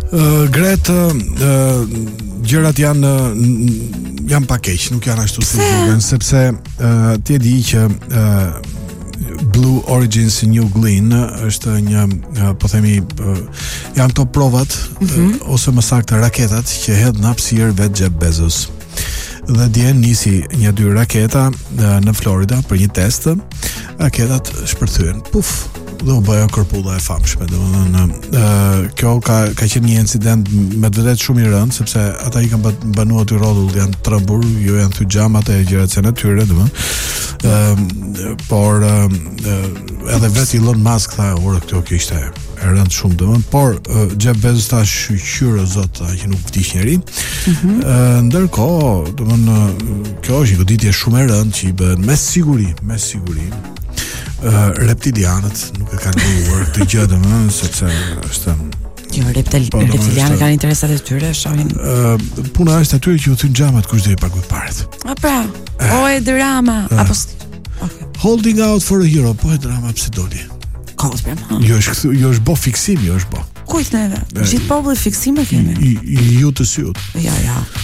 Gret, gjërat janë pa keq, nuk janë ashtu si duken, sepse ti e di që Blue Origins New Glenn është një, po themi, janë këto provat ose më saktë raketat që hedh në hapësirë vetë Jeff Bezos. Dhe dje nisi 1-2 raketa në Florida për një test. Raketat shpërthyen. Puf, dhe u bëja kërpulla e famshme. Kjo ka qenë një incident me vërtet shumë i rëndë, sepse ata i kanë banuar aty rrotull, janë trembur, jo janë thy xhamat e gjërat e natyre, por edhe vetë Elon Musk tha, ora kjo ishte e rëndë shumë, por Jeff Bezos ta shqyrë zot që nuk vdiq njeri. Ndërkohë, kjo është një goditje shumë e rëndë që i bën me siguri reptilianët nuk e kanë lejuar këtë gjë, sepse është reptilianët kanë interesat e tyre, shohin. Puna është atyre që u thyn xhamat kush do i paguaj parat. O e drama, apo Holding out for a hero, po e drama pse doli. Jo është bo fiksim, jo është bo. Kujt neve? Gjithë populli fiksime kemi. Ju të syut. Ja.